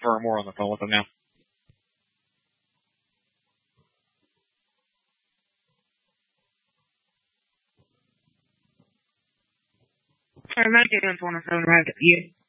Christopher, and we're on the phone with him now. Sorry, my dad's on the phone right at you.